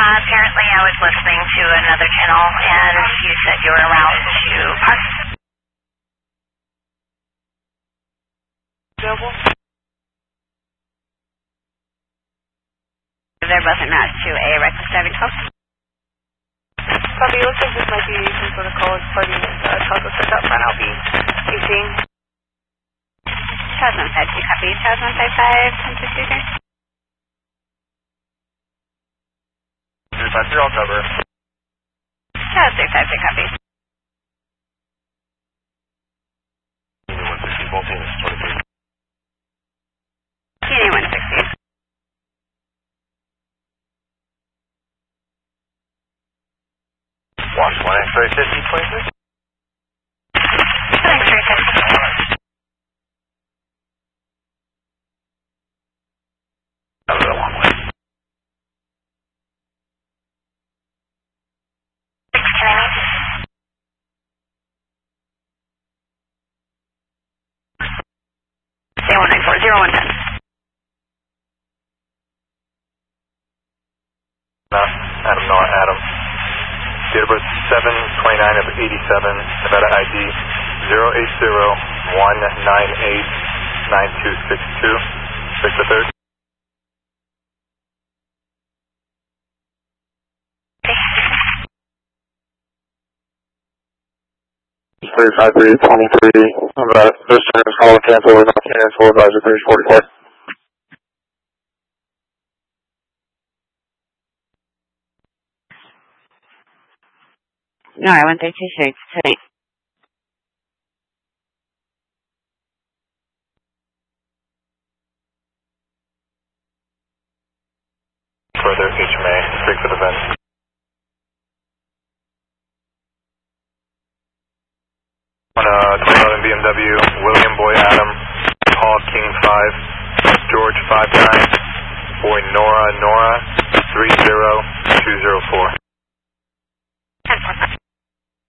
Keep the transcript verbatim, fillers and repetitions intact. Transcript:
Uh, apparently I was listening to another channel and you said you were around to park. Available? There wasn't match to a reckless driving twelve. Copy, it looks like this might be some sort of college party and uh, chocolate stuff out front. I'll be eighteen. Charles one five two, copy. Charles one five five, one six three three. three five three, I'll cover. Charles three five three, copy. one sixty, bolting is twenty-three. T N A one sixty. Watch one X-ray fifty, twenty-three. one X-ray fifty. That was a long way. Six, can I meet? zero one nine four, zero one ten. No, Adam, no, Adam. Date of birth seven twenty-nine of eighty-seven, Nevada I D zero eight zero one nine eight nine two six two, six the third. three five three, twenty-three, about this turn is called cancel or not cancel, advisor three forty-four. No, I went there two six today. Further H M A, Bigfoot event. On a twenty eleven B M W, William Boy Adam, Paul King five, George five nine, Boy Nora Nora three zero two zero four.